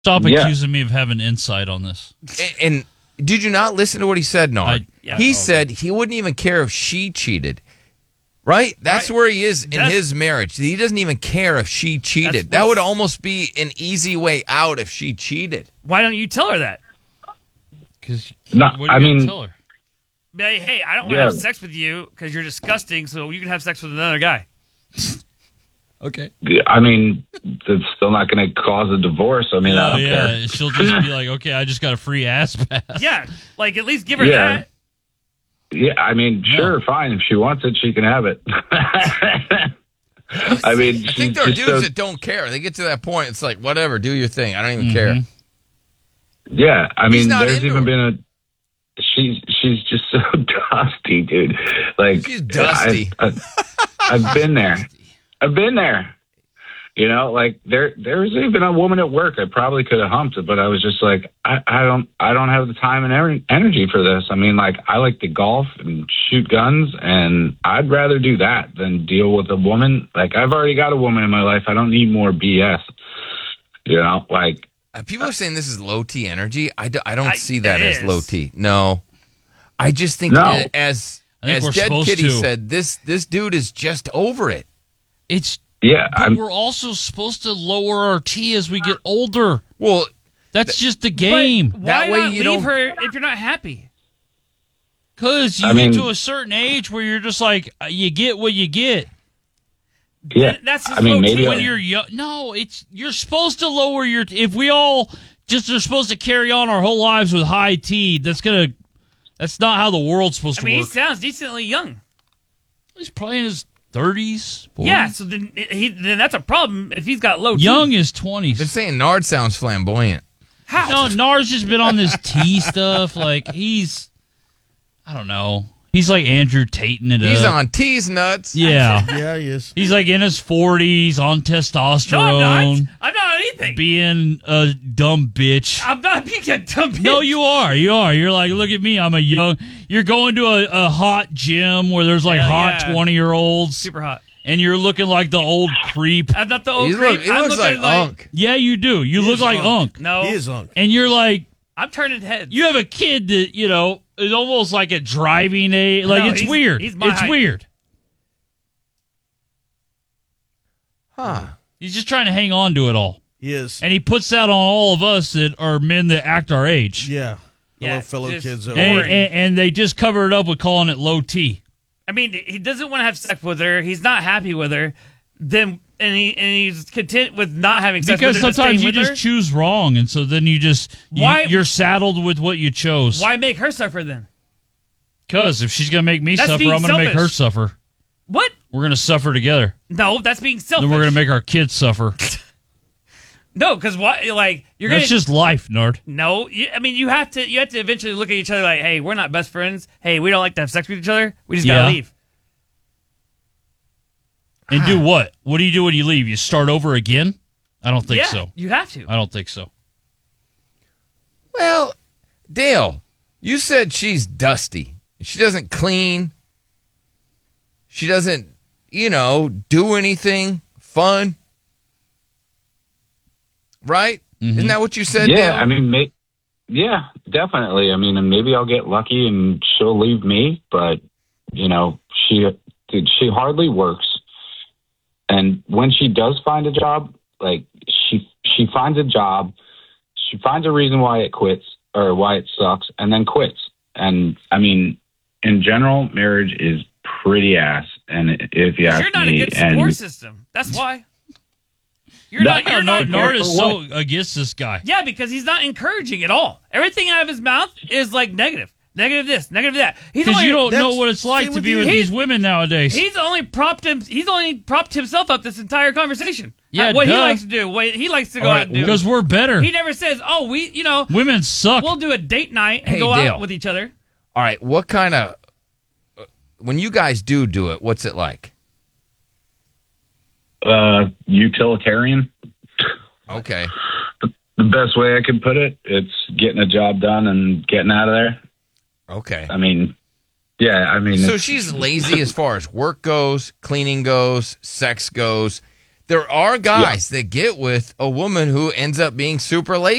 Stop accusing me of having insight on this. And did you not listen to what he said, Nard? He said he wouldn't even care if she cheated. Right? That's where he is in his marriage. He doesn't even care if she cheated. That would almost be an easy way out if she cheated. Why don't you tell her that? Because tell her? Hey, I don't want to have sex with you because you're disgusting, so you can have sex with another guy. Okay. I mean, it's still not going to cause a divorce. I mean, I don't care. She'll just be like, okay, I just got a free ass pass. Yeah, like at least give her that. Yeah, I mean, sure, fine. If she wants it, she can have it. I mean, I think there are dudes that don't care. They get to that point, it's like, whatever, do your thing. I don't even care. Yeah, I mean, there's even been she's just so dusty, dude. Like, she's dusty. I've been there. I've been there. You know, like there was even a woman at work I probably could have humped it, but I was just like, I don't have the time and energy for this. I mean, like, I like to golf and shoot guns, and I'd rather do that than deal with a woman. Like, I've already got a woman in my life. I don't need more BS. You know, like, people are saying this is low T energy. I don't see that as low T. No, I just think as Dead Kitty said, this dude is just over it. But we're also supposed to lower our T as we get older. Well, that's just the game. Why not leave her if you're not happy? Because you get to a certain age where you're just like, you get what you get. Yeah, that's just maybe when you're young. No, you're supposed to lower your. If we all just are supposed to carry on our whole lives with high T, that's not how the world's supposed to work. He sounds decently young. He's probably in his 30s. 40s. Yeah, so then that's a problem if he's got low T. Young is 20s. They're saying Nard sounds flamboyant. How? No, Nard's just been on this T stuff. Like, I don't know. He's like Andrew Tating it up. He's on T's nuts. Yeah. Yeah, he is. He's like in his 40s, on testosterone. No, I'm not on anything. Being a dumb bitch. I'm not being a dumb bitch. No, you are. You're like, look at me. I'm you're going to a hot gym where there's like hot 20-year-olds. Super hot. And you're looking like the old creep. I'm not the old creep. He looks like Unk. Yeah, you do. You look like Unk. No. He is Unk. And you're like, I'm turning heads. you have a kid that, is almost like a driving age. Like, it's weird. He's my it's height. weird. Huh. He's just trying to hang on to it all. He is. And he puts that on all of us that are men that act our age. Yeah. Yeah, Fellow just kids. And they just cover it up with calling it low T. I mean, he doesn't want to have sex with her. He's not happy with her. He's content with not having sex with her. Because sometimes you just choose wrong, and so then you're saddled with what you chose. Why make her suffer then? Because if she's going to make me suffer, I'm going to make her suffer. What? We're going to suffer together. No, that's being selfish. Then we're going to make our kids suffer. No, because what? Like that's just life, Nard. No, you have to eventually look at each other like, hey, we're not best friends. Hey, we don't like to have sex with each other. We just gotta leave. And do what? What do you do when you leave? You start over again? I don't think so. You have to. I don't think so. Well, Dale, you said she's dusty. She doesn't clean. She doesn't, do anything fun. Right? Mm-hmm. Isn't that what you said? Yeah, Dale? I mean, yeah, definitely. I mean, and maybe I'll get lucky and she'll leave me, but she hardly works. And when she does find a job, like she finds a job, she finds a reason why it quits or why it sucks, and then quits. And I mean, in general, marriage is pretty ass. And if you ask me, you're not a good support system. That's why. You're not. Nard is so against this guy. Yeah, because he's not encouraging at all. Everything out of his mouth is like negative. Negative this, negative that. Because you don't know what it's like to be with these women nowadays. He's only propped himself up this entire conversation. Yeah, what he likes to do, what he likes to go out and do. Because we're better. He never says, "Oh, women suck." We'll do a date night and go Dale. out with each other." All right, what kind of when you guys do it? What's it like? Utilitarian. Okay. The best way I could put it, it's getting a job done and getting out of there. Okay. I mean, so she's lazy as far as work goes, cleaning goes, sex goes. There are guys that get with a woman who ends up being super lazy.